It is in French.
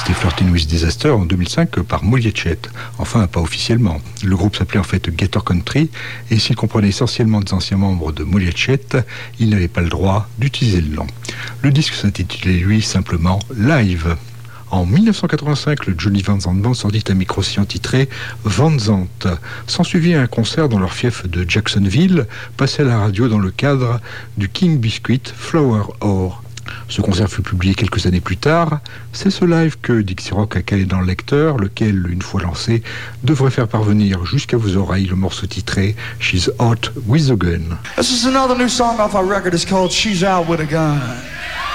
C'était Flirting with Disaster en 2005 par Molly Hatchet. Enfin, pas officiellement. Le groupe s'appelait en fait Gator Country et s'il comprenait essentiellement des anciens membres de Molly Hatchet, il n'avait pas le droit d'utiliser le nom. Le disque s'intitulait lui simplement Live. En 1985, le Johnny Van Zandt Band sortit un micro-sillon titré Van Zandt. S'ensuivit un concert dans leur fief de Jacksonville, passé à la radio dans le cadre du King Biscuit Flower Hour. Ce concert fut publié quelques années plus tard. C'est ce live que Dixie Rock a calé dans le lecteur, lequel, une fois lancé, devrait faire parvenir jusqu'à vos oreilles le morceau titré She's Out with a Gun. This is another new song off our record. It's called She's Out with a Gun.